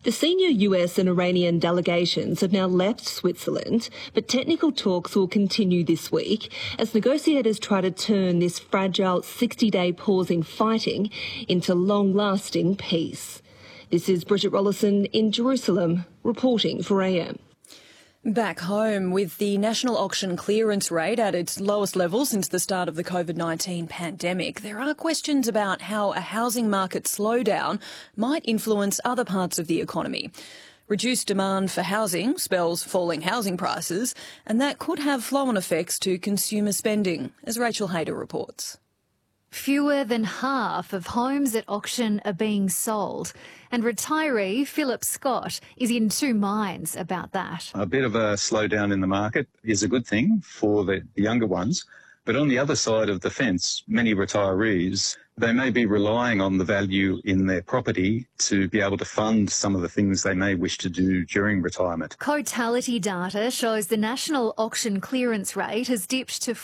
The senior US and Iranian delegations have now left Switzerland, but technical talks will continue this week as negotiators try to turn this fragile 60-day pause in fighting into long-lasting peace. This is Bridget Rollison in Jerusalem, reporting for AM. Back home, with the national auction clearance rate at its lowest level since the start of the COVID-19 pandemic, there are questions about how a housing market slowdown might influence other parts of the economy. Reduced demand for housing spells falling housing prices, and that could have flow-on effects to consumer spending, as Rachel Hayter reports. Fewer than half of homes at auction are being sold, and retiree Philip Scott is in two minds about that. A bit of a slowdown in the market is a good thing for the younger ones, but on the other side of the fence, many retirees, they may be relying on the value in their property to be able to fund some of the things they may wish to do during retirement. Cotality data shows the national auction clearance rate has dipped to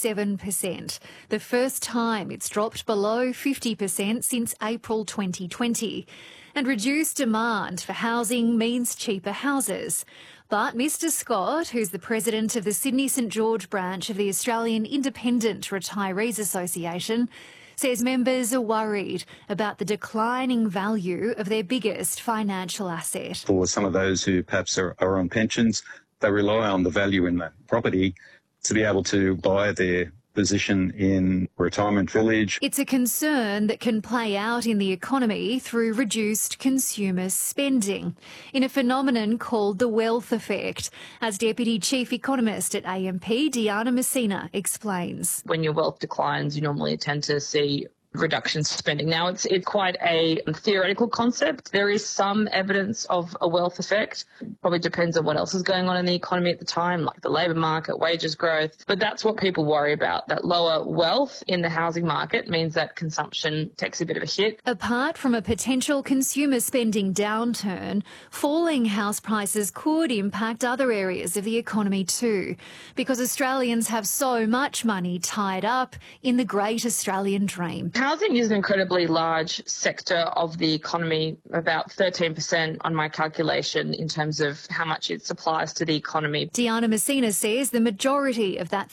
47%, the first time it's dropped below 50% since April 2020. And reduced demand for housing means cheaper houses. But Mr Scott, who's the president of the Sydney St George branch of the Australian Independent Retirees Association, says members are worried about the declining value of their biggest financial asset. For some of those who perhaps are on pensions, they rely on the value in that property to be able to buy their position in retirement village. It's a concern that can play out in the economy through reduced consumer spending, in a phenomenon called the wealth effect, as Deputy Chief Economist at AMP, Diana Messina, explains. When your wealth declines, you normally tend to see reductions in spending. Now, it's quite a theoretical concept. There is some evidence of a wealth effect. Probably depends on what else is going on in the economy at the time, like the labour market, wages growth. But that's what people worry about. That lower wealth in the housing market means that consumption takes a bit of a hit. Apart from a potential consumer spending downturn, falling house prices could impact other areas of the economy too, because Australians have so much money tied up in the great Australian dream. Housing is an incredibly large sector of the economy, about 13% on my calculation in terms of how much it supplies to the economy. Diana Messina says the majority of that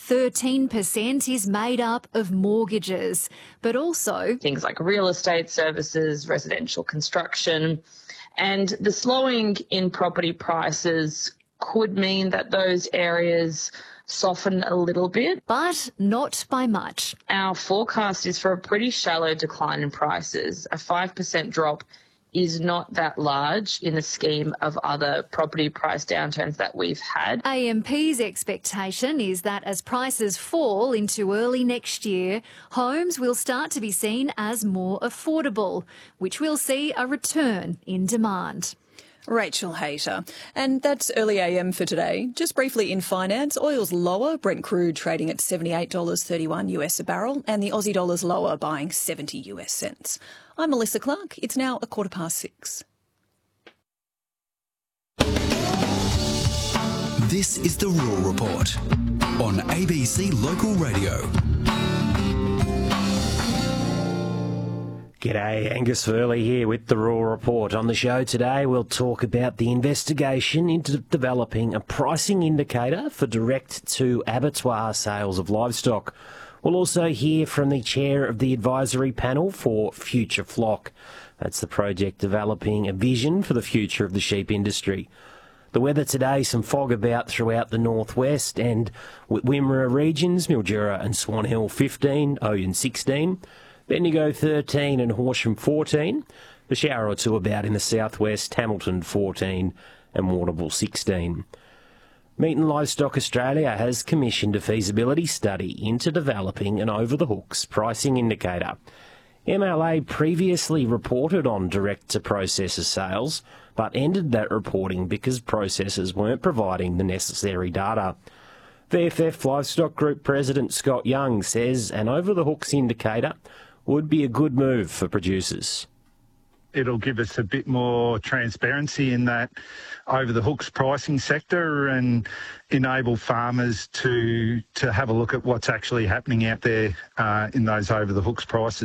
13% is made up of mortgages, but also things like real estate services, residential construction, and the slowing in property prices could mean that those areas soften a little bit. But not by much. Our forecast is for a pretty shallow decline in prices. A 5% drop is not that large in the scheme of other property price downturns that we've had. AMP's expectation is that as prices fall into early next year, homes will start to be seen as more affordable, which will see a return in demand. Rachel Hayter. And that's early AM for today. Just briefly in finance, oil's lower, Brent crude trading at $78.31 US a barrel, and the Aussie dollar's lower, buying 70 US cents. I'm Melissa Clark. It's now 6:15. This is the Raw Report on ABC Local Radio. G'day, Angus Furley here with the Raw Report. On the show today, we'll talk about the investigation into developing a pricing indicator for direct-to abattoir sales of livestock. We'll also hear from the chair of the advisory panel for Future Flock. That's the project developing a vision for the future of the sheep industry. The weather today, some fog about throughout the northwest and Wimmera regions, Mildura and Swan Hill 15, Oyen 16. Bendigo 13 and Horsham 14. A shower or two about in the southwest, Hamilton 14 and Warrnambool 16. Meat and Livestock Australia has commissioned a feasibility study into developing an over-the-hooks pricing indicator. MLA previously reported on direct-to-processor sales, but ended that reporting because processors weren't providing the necessary data. VFF Livestock Group President Scott Young says an over-the-hooks indicator would be a good move for producers. It'll give us a bit more transparency in that over-the-hooks pricing sector and enable farmers to have a look at what's actually happening out there in those over-the-hooks prices.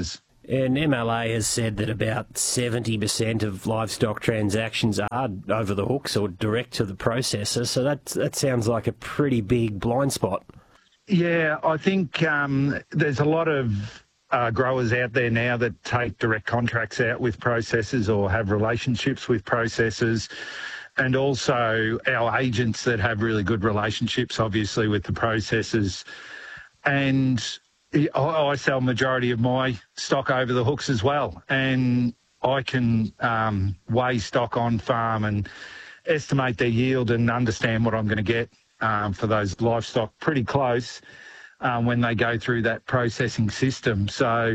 And MLA has said that about 70% of livestock transactions are over the hooks or direct to the processor, so that sounds like a pretty big blind spot. Yeah, I think there's a lot of growers out there now that take direct contracts out with processors or have relationships with processors, and also our agents that have really good relationships, obviously, with the processors. And I sell majority of my stock over the hooks as well, and I can weigh stock on farm and estimate their yield and understand what I'm going to get for those livestock pretty close when they go through that processing system. So,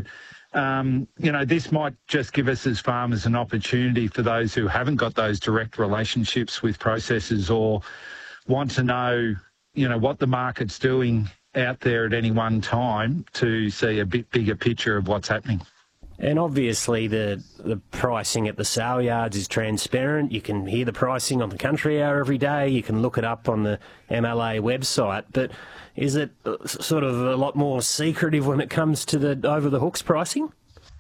this might just give us as farmers an opportunity for those who haven't got those direct relationships with processors or want to know, what the market's doing out there at any one time to see a bit bigger picture of what's happening. And obviously the pricing at the sale yards is transparent. You can hear the pricing on the Country Hour every day. You can look it up on the MLA website. But is it sort of a lot more secretive when it comes to the over-the-hooks pricing?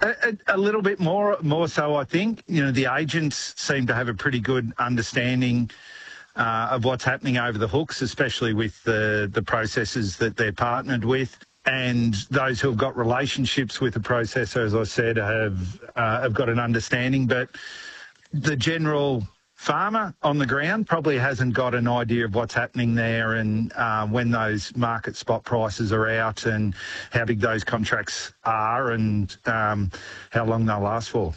A little bit more so, I think. The agents seem to have a pretty good understanding of what's happening over the hooks, especially with the processors that they're partnered with. And those who have got relationships with the processor, as I said, have got an understanding. But the general farmer on the ground probably hasn't got an idea of what's happening there and when those market spot prices are out and how big those contracts are and how long they'll last for.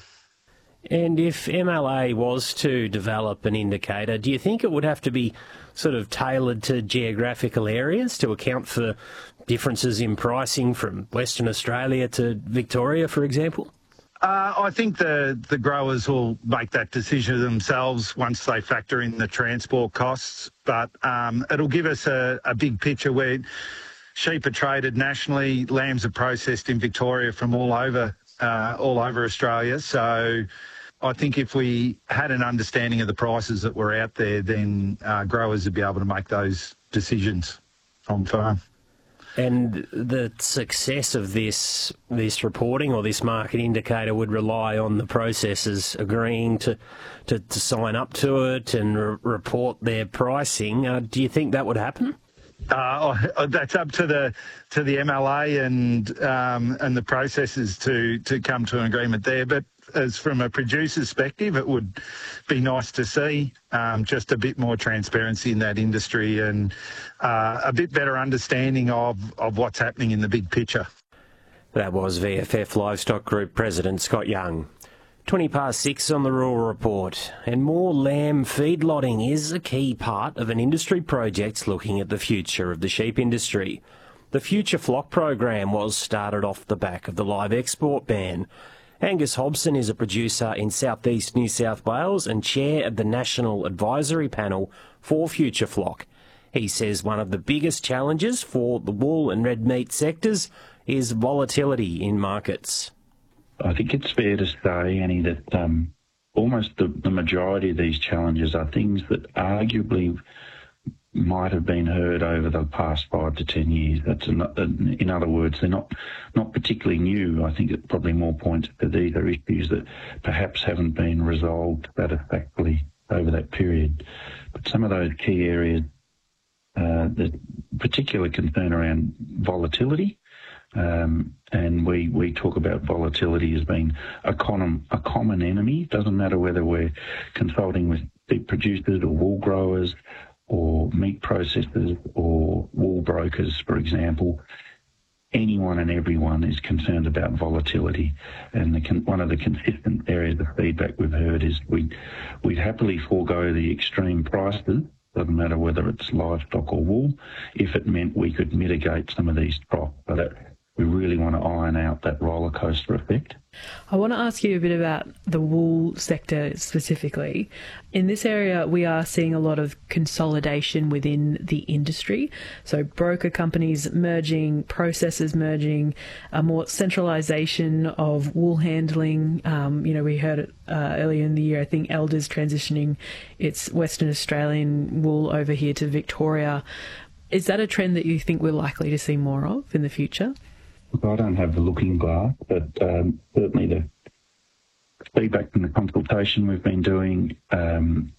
And if MLA was to develop an indicator, do you think it would have to be sort of tailored to geographical areas to account for differences in pricing from Western Australia to Victoria, for example? I think the growers will make that decision themselves once they factor in the transport costs, but it'll give us a big picture where sheep are traded nationally, lambs are processed in Victoria from all over Australia. So I think if we had an understanding of the prices that were out there, then growers would be able to make those decisions on farm. And the success of this reporting or this market indicator would rely on the processors agreeing to sign up to it and report their pricing. Do you think that would happen? That's up to the MLA and the processors to come to an agreement there. But as from a producer's perspective, it would be nice to see just a bit more transparency in that industry and a bit better understanding of what's happening in the big picture. That was VFF Livestock Group President Scott Young. 6:20 on the Rural Report. And more lamb feedlotting is a key part of an industry project looking at the future of the sheep industry. The Future Flock program was started off the back of the live export ban. Angus Hobson is a producer in southeast New South Wales and chair of the National Advisory Panel for Future Flock. He says one of the biggest challenges for the wool and red meat sectors is volatility in markets. I think it's fair to say, Annie, that almost the majority of these challenges are things that arguably might have been heard over the past 5 to 10 years. That's in other words, they're not particularly new. I think it probably more points to these are issues that perhaps haven't been resolved satisfactorily over that period. But some of those key areas, the particular concern around volatility, and we talk about volatility as being a common enemy. It doesn't matter whether we're consulting with beef producers or wool growers or meat processors or wool brokers, for example. Anyone and everyone is concerned about volatility. And one of the consistent areas of feedback we've heard is we'd happily forego the extreme prices, doesn't matter whether it's livestock or wool, if it meant we could mitigate some of these drops. But we really want to iron out that roller coaster effect. I want to ask you a bit about the wool sector specifically. In this area, we are seeing a lot of consolidation within the industry. So broker companies merging, processors merging, a more centralisation of wool handling. We heard it earlier in the year, I think Elders transitioning its Western Australian wool over here to Victoria. Is that a trend that you think we're likely to see more of in the future? I don't have the looking glass, but certainly the feedback from the consultation we've been doing